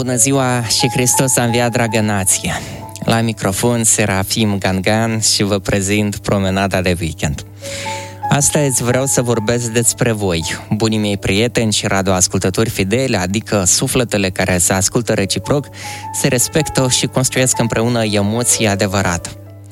Bună ziua și Hristos a înviat, dragă nație! La microfon Serafim Gangan și vă prezint promenada de weekend. Astăzi vreau să vorbesc despre voi, bunii mei prieteni și radioascultători fideli, adică sufletele care se ascultă reciproc, se respectă și construiesc împreună emoții adevărate.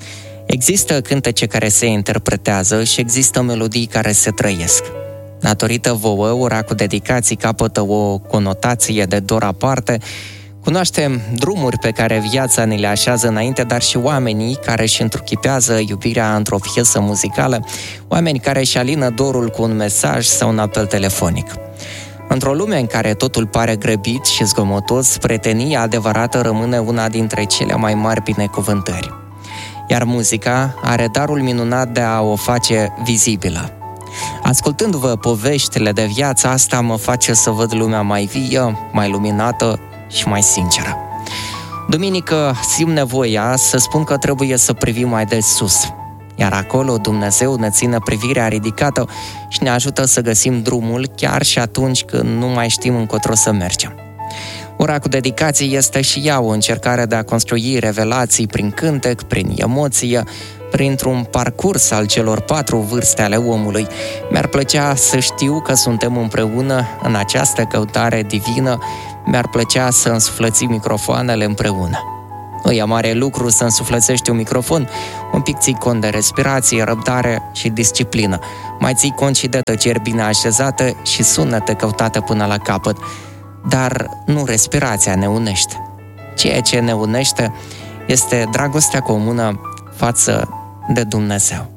Există cântece care se interpretează și există melodii care se trăiesc. Datorită vouă, ora cu dedicații capătă o conotație de dor aparte. Cunoaștem drumuri pe care viața ne le așează înainte, dar și oamenii care își întruchipează iubirea într-o piesă muzicală, oameni care își alină dorul cu un mesaj sau un apel telefonic. Într-o lume în care totul pare grăbit și zgomotos, prietenia adevărată rămâne una dintre cele mai mari binecuvântări. Iar muzica are darul minunat de a o face vizibilă. Ascultându-vă poveștile de viață, asta mă face să văd lumea mai vie, mai luminată și mai sinceră. Duminică simt nevoia să spun că trebuie să privim mai de sus, iar acolo Dumnezeu ne ține privirea ridicată și ne ajută să găsim drumul chiar și atunci când nu mai știm încotro să mergem. Ora cu dedicații este și ea o încercare de a construi revelații prin cântec, prin emoție, printr-un parcurs al celor 4 vârste ale omului. Mi-ar plăcea să știu că suntem împreună în această căutare divină, mi-ar plăcea să însuflățim microfoanele împreună. Nu e mare lucru să însuflățești un microfon, un pic ții cont de respirație, răbdare și disciplină. Mai ții cont și de tăceri bine așezate și sunete căutate până la capăt. Dar nu respirația ne unește. Ceea ce ne unește este dragostea comună față de Dumnezeu.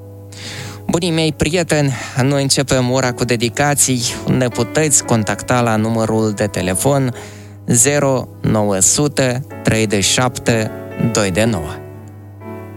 Bunii mei prieteni, noi începem ora cu dedicații. Ne puteți contacta la numărul de telefon 0900 37 2 de 9.